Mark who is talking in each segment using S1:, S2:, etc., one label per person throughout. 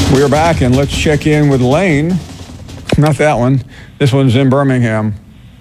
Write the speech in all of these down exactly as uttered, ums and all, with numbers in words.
S1: We are back, and let's check in with Lane. Not that one. This one's in Birmingham.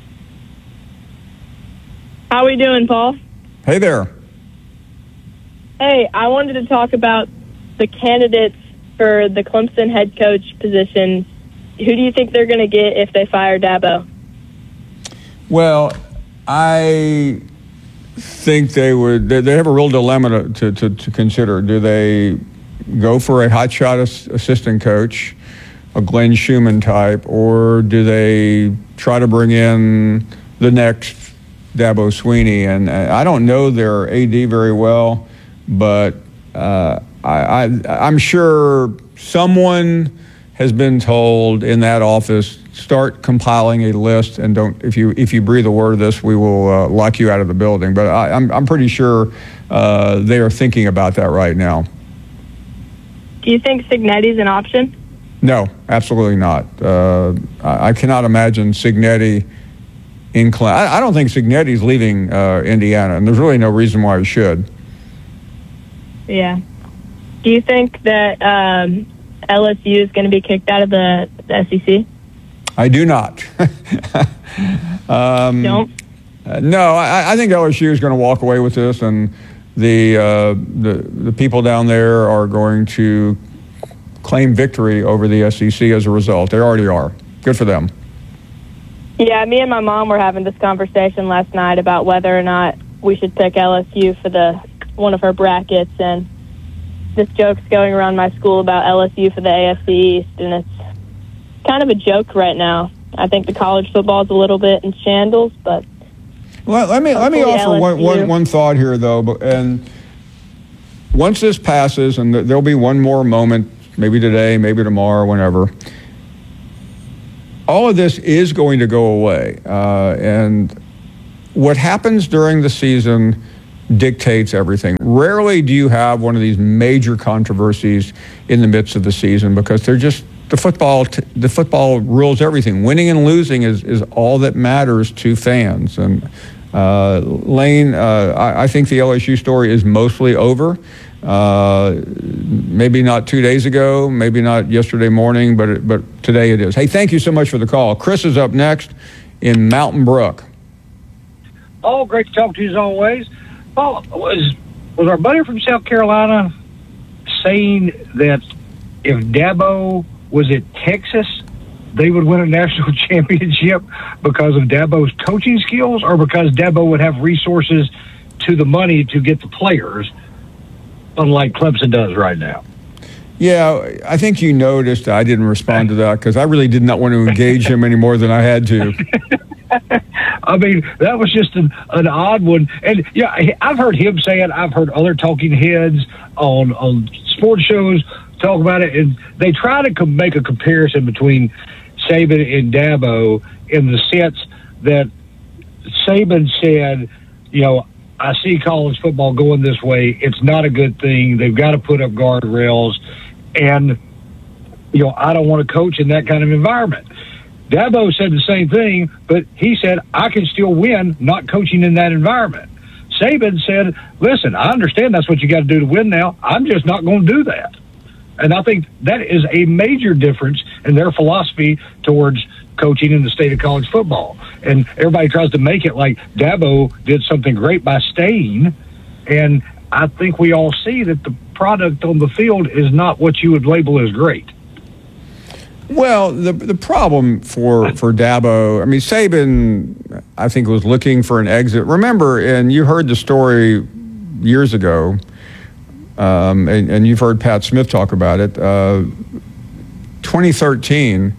S2: How we doing, Paul?
S1: Hey there.
S2: Hey, I wanted to talk about the candidates for the Clemson head coach position. Who do you think they're going to get if they fire Dabo?
S1: Well, I think they would. They have a real dilemma to, to, to, to consider. Do they go for a hotshot assistant coach, a Glenn Schumann type, or do they try to bring in the next Dabo Sweeney? And I don't know their A D very well, but uh, I, I, I'm sure someone has been told in that office, start compiling a list, and don't, if you if you breathe a word of this, we will uh, lock you out of the building. But I, I'm I'm pretty sure uh, they are thinking about that right now.
S2: Do you think Cignetti's an option?
S1: No, absolutely not. Uh, I, I cannot imagine Cignetti in Clemson. I, I don't think Cignetti's leaving uh, Indiana, and there's really no reason why he should.
S2: Yeah. Do you think that um, L S U is going to be kicked out of the, the S E C?
S1: I do not. um,
S2: Don't?
S1: Uh, no, I, I think L S U is going to walk away with this, and the, uh, the the people down there are going to claim victory over the S E C as a result. They already are. Good for them.
S2: Yeah, me and my mom were having this conversation last night about whether or not we should pick L S U for the one of her brackets, and this joke's going around my school about L S U for the A F C East, and it's kind of a joke right now. I think the college football is a little bit in shambles, but
S1: Let, let me let me offer one, one, one thought here, though. And once this passes, and there'll be one more moment, maybe today, maybe tomorrow, whenever, all of this is going to go away. Uh, and what happens during the season dictates everything. Rarely do you have one of these major controversies in the midst of the season, because they're just the football. T- the football rules everything. Winning and losing is is all that matters to fans. And uh, Lane, uh, I, I think the L S U story is mostly over. Uh, maybe not two days ago, maybe not yesterday morning, but it, but today it is. Hey, thank you so much for the call. Chris is up next in Mountain Brook.
S3: Oh, great to talk to you as always. Paul, was was our buddy from South Carolina saying that if Dabo was at Texas, they would win a national championship because of Dabo's coaching skills, or because Dabo would have resources to the money to get the players, unlike Clemson does right now?
S1: Yeah, I think you noticed I didn't respond to that because I really did not want to engage him any more than I had to.
S3: I mean, that was just an, an odd one. And, yeah, I've heard him say it. I've heard other talking heads on, on sports shows talk about it. And they try to com- make a comparison between Saban and Dabo in the sense that Saban said, you know, I see college football going this way. It's not a good thing. They've got to put up guardrails. And, you know, I don't want to coach in that kind of environment. Dabo said the same thing, but he said, I can still win not coaching in that environment. Saban said, listen, I understand that's what you got to do to win now. I'm just not going to do that. And I think that is a major difference in their philosophy towards coaching in the state of college football. And everybody tries to make it like Dabo did something great by staying. And I think we all see that the product on the field is not what you would label as great.
S1: Well, the the problem for, for Dabo, I mean, Saban, I think, was looking for an exit. Remember, and you heard the story years ago, um, and, and you've heard Pat Smith talk about it. Uh, twenty thirteen,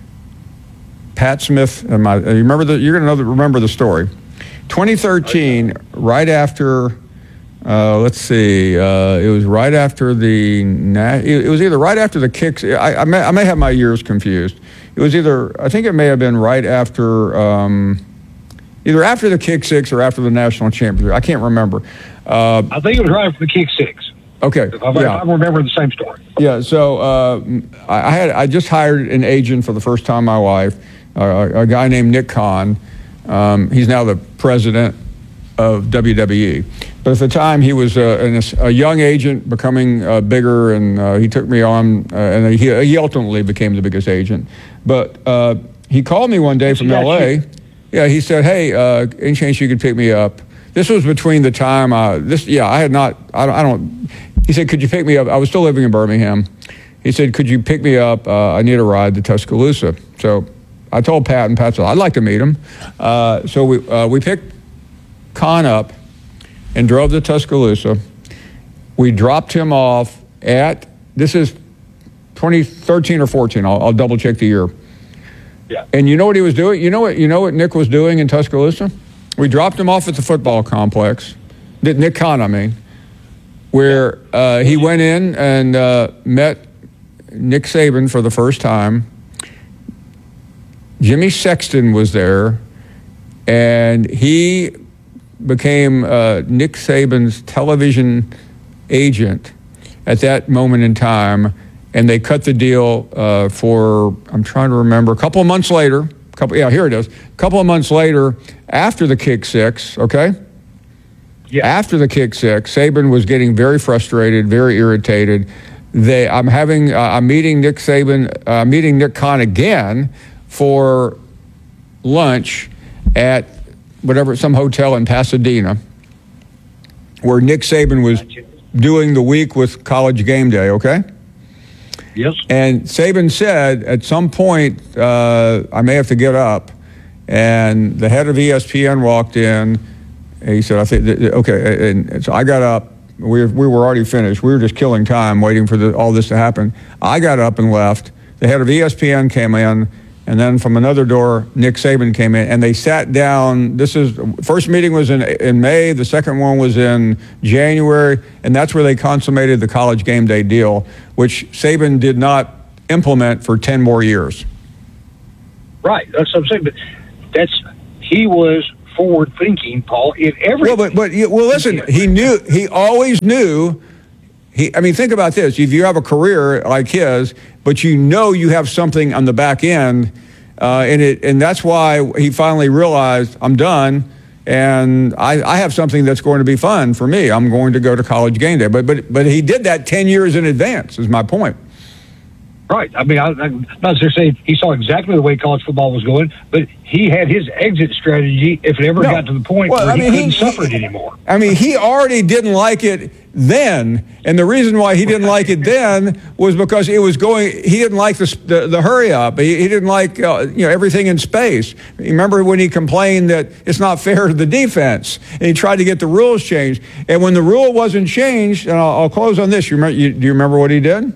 S1: Pat Smith, and my, you remember the, you're going to know the, remember the story. twenty thirteen, right after, uh, let's see, uh, it was right after the, it was either right after the kicks, I, I, may, I may have my years confused. It was either, I think it may have been right after, um, either after the kick six or after the national championship. I can't remember. Uh,
S3: I think it was right after the kick six.
S1: Okay.
S3: If I,
S1: yeah.
S3: if I remember the same story.
S1: Yeah. So uh, I had I just hired an agent for the first time in my life, uh, a guy named Nick Kahn. Um, he's now the president of W W E. But at the time, he was a, an, a young agent becoming uh, bigger, and uh, he took me on, uh, and he, he ultimately became the biggest agent. But uh, he called me one day from L A. Yeah, he said, hey, uh, any chance you could pick me up? This was between the time, uh, this, yeah, I had not, I don't, I don't, he said, could you pick me up? I was still living in Birmingham. He said, could you pick me up? Uh, I need a ride to Tuscaloosa. So I told Pat, and Pat said, I'd like to meet him. Uh, so we, uh, we picked Con up and drove to Tuscaloosa. We dropped him off at, this is twenty thirteen or fourteen, I'll, I'll double check the year.
S3: Yeah.
S1: And you know what he was doing? You know what, you know what Nick was doing in Tuscaloosa? We dropped him off at the football complex, Nick Con, I mean, where uh, he went in and uh, met Nick Saban for the first time. Jimmy Sexton was there, and he became uh, Nick Saban's television agent at that moment in time, and they cut the deal uh, for, I'm trying to remember, a couple of months later, couple, yeah, here it is, a couple of months later, after the kick six, okay?
S3: Yeah.
S1: After the kick six, Saban was getting very frustrated, very irritated. They, I'm having, uh, I'm meeting Nick Saban, uh, meeting Nick Con again for lunch at whatever, some hotel in Pasadena, where Nick Saban was doing the week with College Game Day, okay?
S3: Yes.
S1: And Saban said at some point, uh, I may have to get up, and the head of E S P N walked in, and he said, I think, that, okay, and so I got up. We, we were already finished. We were just killing time waiting for the, all this to happen. I got up and left. The head of E S P N came in, and then from another door, Nick Saban came in, and they sat down. This is, first meeting was in, in May, the second one was in January, and that's where they consummated the College Game Day deal, which Saban did not implement for ten more years.
S3: Right, that's what I'm saying, but that's, he was forward thinking, Paul, in everything.
S1: Well, but, but well, listen, he knew, he always knew, he, I mean, think about this. If you have a career like his, but you know you have something on the back end, uh, and it, and that's why he finally realized, I'm done, and I, I have something that's going to be fun for me. I'm going to go to College Game Day. But but but he did that ten years in advance, is my point.
S3: Right. I mean, I, I'm not just saying he saw exactly the way college football was going, but he had his exit strategy if it ever
S1: No.
S3: got to the point
S1: Well,
S3: where
S1: I mean,
S3: he couldn't
S1: he-
S3: suffer it
S1: he-
S3: anymore.
S1: I mean, he already didn't like it then, and the reason why he didn't like it then was because it was going. He didn't like the the, the hurry up. He, he didn't like uh, you know everything in space. Remember when he complained that it's not fair to the defense, and he tried to get the rules changed. And when the rule wasn't changed, and I'll, I'll close on this. You remember? You, do you remember what he did?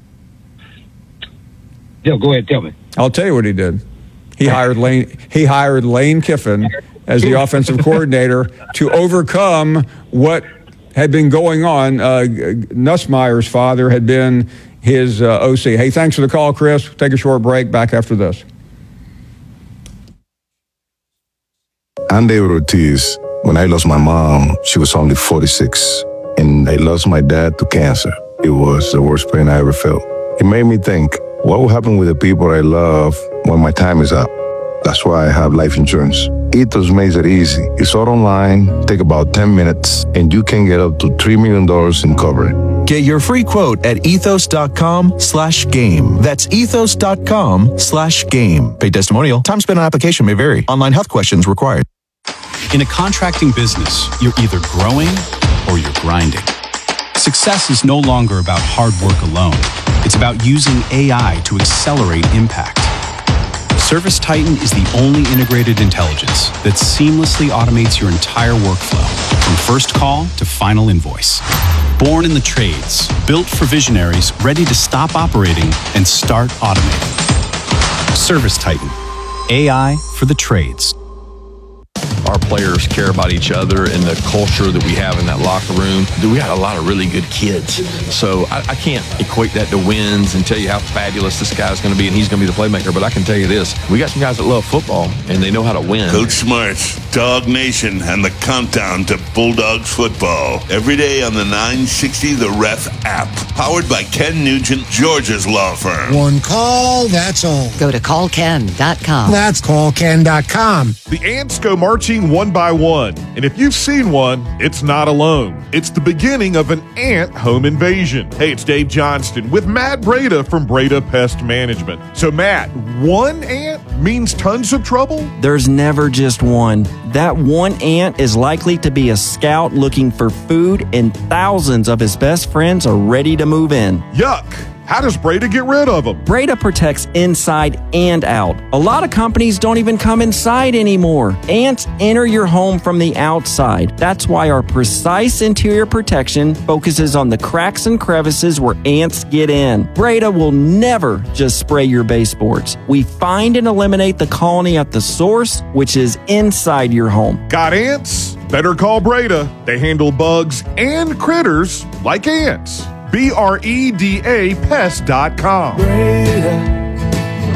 S3: Yeah, go ahead, tell me.
S1: I'll tell you what he did. He hired Lane. He hired Lane Kiffin as the offensive coordinator to overcome what had been going on. Uh, Nussmeier's father had been his uh, O C. Hey, thanks for the call, Chris. Take a short break. Back after this.
S4: I'm David Ortiz. When I lost my mom, she was only forty-six, and I lost my dad to cancer. It was the worst pain I ever felt. It made me think, what will happen with the people I love when my time is up? That's why I have life insurance. Ethos makes it easy. It's all online, take about ten minutes, and you can get up to three million dollars in coverage.
S5: Get your free quote at ethos.com slash game. That's ethos.com slash game. Paid testimonial. Time spent on application may vary. Online health questions required.
S6: In a contracting business, you're either growing or you're grinding. Success is no longer about hard work alone. It's about using A I to accelerate impact. ServiceTitan is the only integrated intelligence that seamlessly automates your entire workflow, from first call to final invoice. Born in the trades, built for visionaries ready to stop operating and start automating. ServiceTitan, A I for the trades.
S7: Our players care about each other and the culture that we have in that locker room. We got a lot of really good kids. So I, I can't equate that to wins and tell you how fabulous this guy's going to be and he's going to be the playmaker. But I can tell you this, we got some guys that love football and they know how to win.
S8: Coach Smarts. Dog Nation and the countdown to Bulldogs football. Every day on the nine sixty The Ref app. Powered by Ken Nugent, Georgia's law firm.
S9: One call, that's all.
S10: Go to call ken dot com.
S9: That's call ken dot com.
S11: The ants go marching one by one. And if you've seen one, it's not alone. It's the beginning of an ant home invasion. Hey, it's Dave Johnston with Matt Breda from Breda Pest Management. So, Matt, one ant means tons of trouble?
S12: There's never just one. That one ant is likely to be a scout looking for food, and thousands of his best friends are ready to move in.
S11: Yuck! How does Breda get rid of them?
S12: Breda protects inside and out. A lot of companies don't even come inside anymore. Ants enter your home from the outside. That's why our precise interior protection focuses on the cracks and crevices where ants get in. Breda will never just spray your baseboards. We find and eliminate the colony at the source, which is inside your home.
S11: Got ants? Better call Breda. They handle bugs and critters like ants. B R E D A pest dot com.
S13: Breda,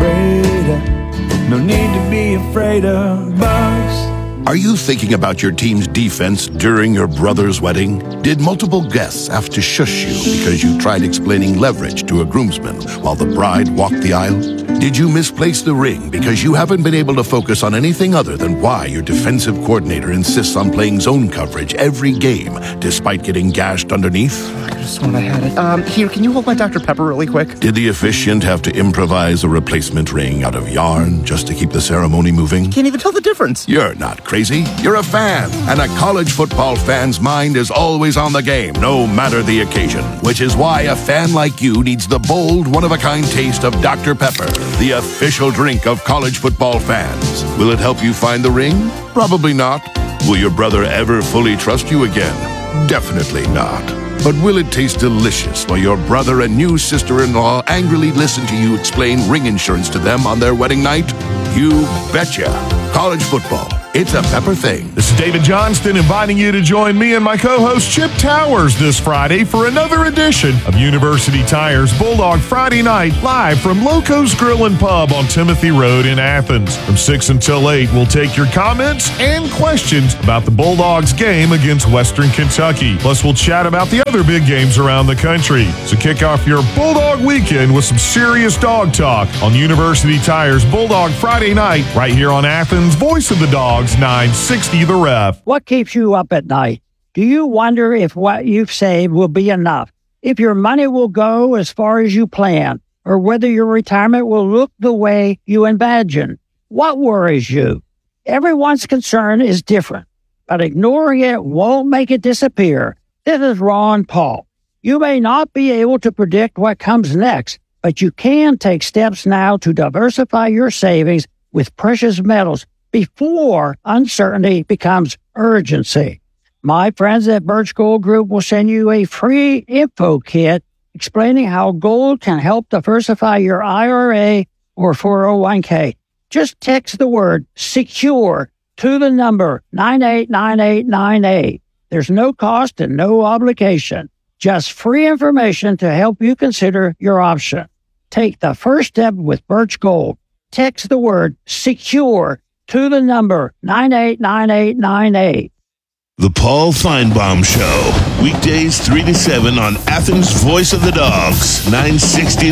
S13: Breda, no need to be afraid of bugs.
S14: Are you thinking about your team's defense during your brother's wedding? Did multiple guests have to shush you because you tried explaining leverage to a groomsman while the bride walked the aisle? Did you misplace the ring because you haven't been able to focus on anything other than why your defensive coordinator insists on playing zone coverage every game despite getting gashed underneath?
S15: I just thought I had it. Um, here, can you hold my Doctor Pepper really quick?
S14: Did the officiant have to improvise a replacement ring out of yarn just to keep the ceremony moving?
S15: Can't even tell the difference.
S14: You're not crazy. You're a fan, and a college football fan's mind is always on the game, no matter the occasion. Which is why a fan like you needs the bold, one-of-a-kind taste of Doctor Pepper, the official drink of college football fans. Will it help you find the ring? Probably not. Will your brother ever fully trust you again? Definitely not. But will it taste delicious while your brother and new sister-in-law angrily listen to you explain ring insurance to them on their wedding night? You betcha. College football. It's a Pepper thing.
S11: This is David Johnston inviting you to join me and my co-host Chip Towers this Friday for another edition of University Tires Bulldog Friday Night, live from Loco's Grill and Pub on Timothy Road in Athens. From six until eight, we'll take your comments and questions about the Bulldogs game against Western Kentucky. Plus, we'll chat about the other big games around the country. So kick off your Bulldog weekend with some serious dog talk on University Tires Bulldog Friday Night, right here on Athens' Voice of the Dogs, nine sixty The Ref.
S16: What keeps you up at night? Do you wonder if what you've saved will be enough? If your money will go as far as you plan? Or whether your retirement will look the way you imagine? What worries you? Everyone's concern is different, but ignoring it won't make it disappear. This is Ron Paul. You may not be able to predict what comes next, but you can take steps now to diversify your savings with precious metals before uncertainty becomes urgency. My friends at Birch Gold Group will send you a free info kit explaining how gold can help diversify your I R A or four oh one k. Just text the word SECURE to the number nine eight nine eight nine eight. There's no cost and no obligation. Just free information to help you consider your option. Take the first step with Birch Gold. Text the word SECURE to the number nine eight nine eight nine eight.
S8: The Paul Feinbaum Show. Weekdays three to seven on Athens' Voice of the Dogs, nine sixty